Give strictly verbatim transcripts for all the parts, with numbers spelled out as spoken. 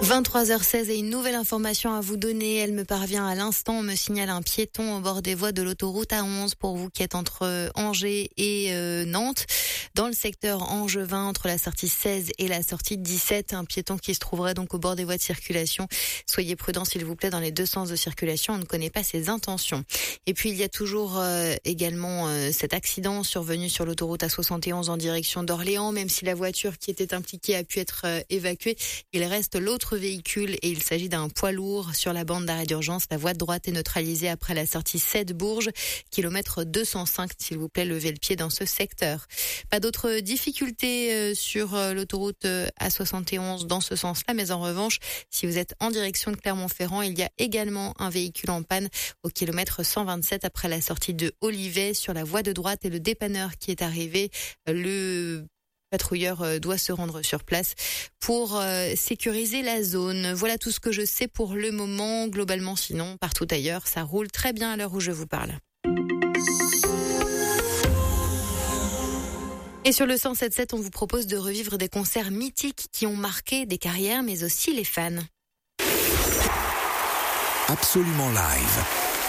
vingt-trois heures seize et une nouvelle information à vous donner. Elle me parvient à l'instant. On me signale un piéton au bord des voies de l'autoroute A onze pour vous qui êtes entre Angers et euh, Nantes. Dans le secteur angevin, entre la sortie seize et la sortie dix-sept, un piéton qui se trouverait donc au bord des voies de circulation. Soyez prudents s'il vous plaît dans les deux sens de circulation. On ne connaît pas ses intentions. Et puis il y a toujours euh, également euh, cet accident survenu sur l'autoroute A soixante et onze en direction d'Orléans. Même si la voiture qui était impliquée a pu être euh, évacuée, il reste l'autre véhicule et il s'agit d'un poids lourd sur la bande d'arrêt d'urgence. La voie de droite est neutralisée après la sortie sept Bourges, kilomètre deux cent cinq. S'il vous plaît, levez le pied dans ce secteur. Pas d'autres difficultés sur l'autoroute A soixante et onze dans ce sens-là, mais en revanche, si vous êtes en direction de Clermont-Ferrand, il y a également un véhicule en panne au kilomètre cent vingt-sept après la sortie de Olivet sur la voie de droite et le dépanneur qui est arrivé. Le patrouilleur doit se rendre sur place pour euh, sécuriser la zone. Voilà tout ce que je sais pour le moment. Globalement, sinon, partout ailleurs, ça roule très bien à l'heure où je vous parle. Et sur le cent sept sept, on vous propose de revivre des concerts mythiques qui ont marqué des carrières, mais aussi les fans. Absolument live.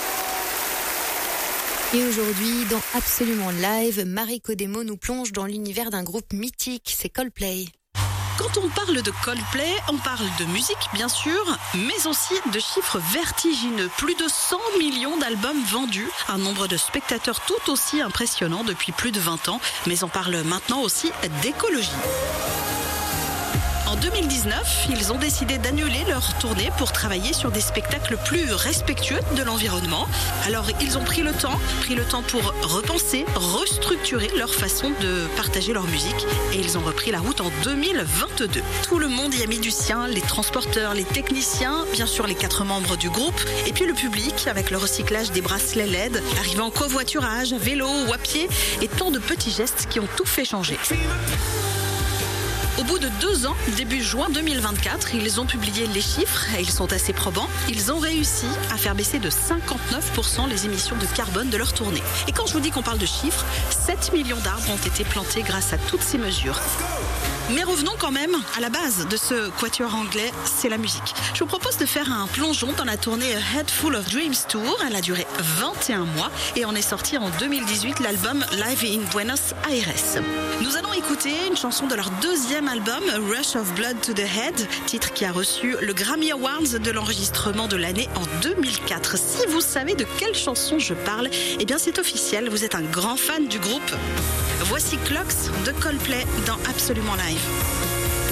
Et aujourd'hui, dans Absolument Live, Marie Codemo nous plonge dans l'univers d'un groupe mythique, c'est Coldplay. Quand on parle de Coldplay, on parle de musique bien sûr, mais aussi de chiffres vertigineux. Plus de cent millions d'albums vendus, un nombre de spectateurs tout aussi impressionnant depuis plus de vingt ans. Mais on parle maintenant aussi d'écologie. En deux mille dix-neuf, ils ont décidé d'annuler leur tournée pour travailler sur des spectacles plus respectueux de l'environnement. Alors, ils ont pris le temps, pris le temps pour repenser, restructurer leur façon de partager leur musique et ils ont repris la route en deux mille vingt-deux. Tout le monde y a mis du sien, les transporteurs, les techniciens, bien sûr les quatre membres du groupe et puis le public avec le recyclage des bracelets L E D, arrivant en covoiturage, à vélo ou à pied et tant de petits gestes qui ont tout fait changer. Au bout de deux ans, début juin deux mille vingt-quatre, ils ont publié les chiffres et ils sont assez probants. Ils ont réussi à faire baisser de cinquante-neuf pour cent les émissions de carbone de leur tournée. Et quand je vous dis qu'on parle de chiffres, sept millions d'arbres ont été plantés grâce à toutes ces mesures. Mais revenons quand même à la base de ce quatuor anglais, c'est la musique. Je vous propose de faire un plongeon dans la tournée A Head Full of Dreams Tour. Elle a duré vingt et un mois et en est sorti en deux mille dix-huit l'album Live in Buenos Aires. Nous allons écouter une chanson de leur deuxième album, Rush of Blood to the Head, titre qui a reçu le Grammy Awards de l'enregistrement de l'année en deux mille quatre. Si vous savez de quelle chanson je parle, eh bien c'est officiel, vous êtes un grand fan du groupe. Voici Clocks de Coldplay dans Absolument Live.